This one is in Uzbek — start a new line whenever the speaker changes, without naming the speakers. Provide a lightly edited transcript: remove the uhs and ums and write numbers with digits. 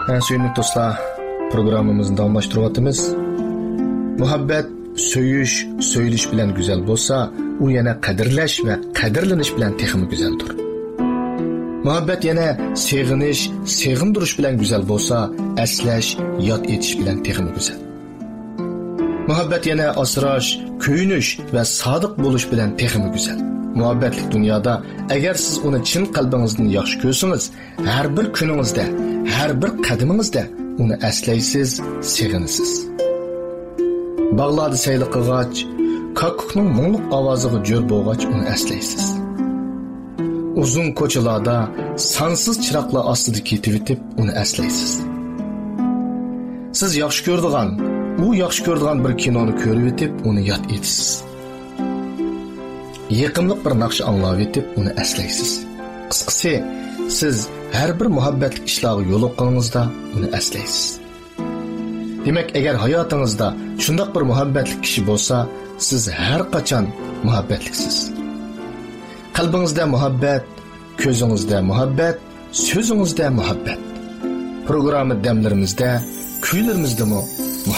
Suyumli dostlar, programımızı davamlaştırıyatımız. Muhabbet, söyüş, söyleyiş bilen güzel bolsa, u yana qadirlash va qadirlanish bilan texmi güzeldir. Muhabbet yana seg'inish, seg'indirish bilan güzel bolsa, aslash, yod etish bilan texmi güzel. Muhabbet yana asrash, kuyunish va sodiq bo'lish bilan texmi güzel. Muhabbetlik dunyoda agar siz uni chin qalbingizdan yaxshi ko'rsangiz, har bir kuningizda, har bir qadamingizda uni aslaysiz, seg'inasiz. Bağlarda saylı qilg'ach, kakukning mungluq ovoziga jo'r bo'lg'ach uni aslaysiz. Uzun ko'chalarda sonsiz chiroqlar ostida ketib o'tib uni aslaysiz. Siz yaxshi ko'radigan, u yaxshi ko'radigan bir kinoni ko'rib o'tib uni yod etasiz. Yaqinliq bir naqsh anglab o'tib uni aslaysiz. Qisqasi, siz har bir muhabbatlik ishlarga yo'liqqaningizda uni aslaysiz. Demek eğer hayatınızda şundak bir muhabbetlik kişi bolsa, siz her kaçan muhabbetliksiz. Kalbinizde muhabbet, közünüzde muhabbet, sözünüzde muhabbet. Programı demlerimizde, kuylerimizde mu muhabbet.